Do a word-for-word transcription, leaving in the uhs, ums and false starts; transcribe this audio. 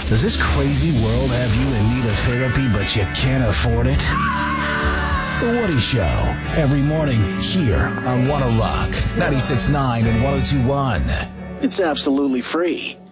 Does this crazy world have you in need of therapy, but you can't afford it? The Woody Show, every morning here on Wanna Rock, ninety-six point nine and one oh two point one. It's absolutely free.